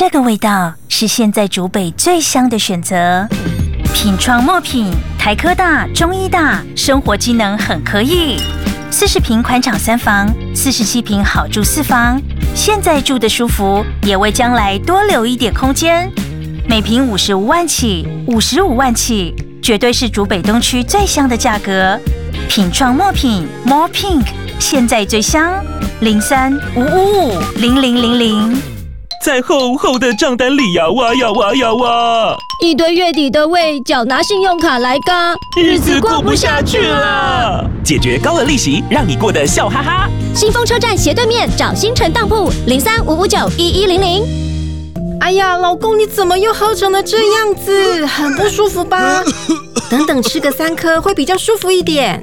这个味道是现在竹北最香的选择。品创墨品，台科大、中医大，生活机能很可以。40坪宽敞3房，47坪好住4房。现在住的舒服，也为将来多留一点空间。每坪55万起，55万起，绝对是竹北东区最香的价格。品创墨品 More Pink， 现在最香，03-555-0000。 在厚厚的账单里呀，挖呀挖呀挖， 一堆月底的未缴拿信用卡来嘎， 日子过不下去了。解决高额利息，让你过得笑哈哈。 新丰车站斜对面找新城当铺03-559-1100。 哎呀，老公，你怎么又喝成了这样子？很不舒服吧？等等吃个3颗会比较舒服一点。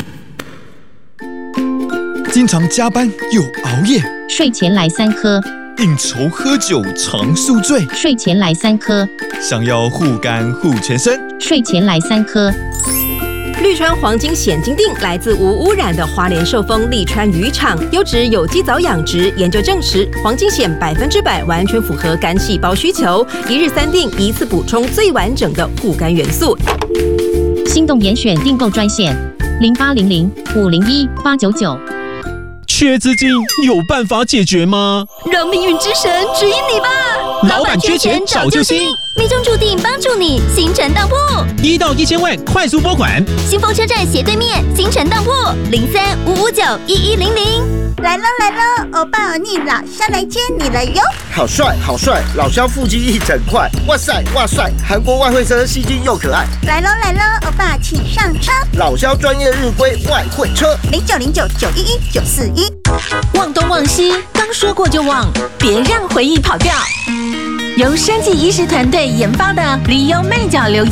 经常加班又熬夜， 睡前来3颗。 应酬喝酒常宿醉， 睡前来3颗。 想要护肝护全身， 睡前来3颗。 绿川黄金显金锭来自无污染的花莲寿丰利川渔场，优质有机藻养殖，研究证实黄金显100%完全符合肝细胞需求，一日3锭，一次补充最完整的护肝元素。 心动严选订购专线0800-501-899。 缺资金有办法解决吗？ 让命运之神指引你吧！ 老板缺钱找救星， 命中注定帮助你，新城当铺 1到1000万快速拨款。 新丰车站斜对面，新城当铺03-559-1100。 来喽来喽，欧巴欧尼老肖来接你了哟！ 好帅好帅，老肖腹肌一整块，哇塞哇帅，韩国外汇车细菌又可爱。 来喽来喽，欧巴请上车， 老肖专业日规外汇车，0909911941。 忘东忘西，刚说过就忘，别让回忆跑掉。由生技医师团队研发的利优妹角流